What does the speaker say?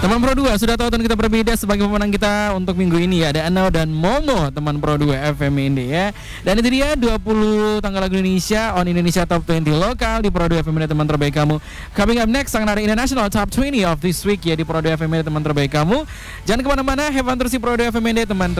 Teman Pro 2 sudah tahu dan kita berbeda sebagai pemenang kita untuk minggu ini ya. Ada Anau dan Momo teman Pro 2 FM ini ya. Dan itu dia 20 tanggal lagu Indonesia on Indonesia Top 20 lokal di Pro 2 FM ini teman terbaik kamu. Coming up next sang ada International Top 20 of this week ya di Pro 2 FM ini teman terbaik kamu. Jangan kemana-mana, have fun terus di Pro 2 FM ini teman terbaik.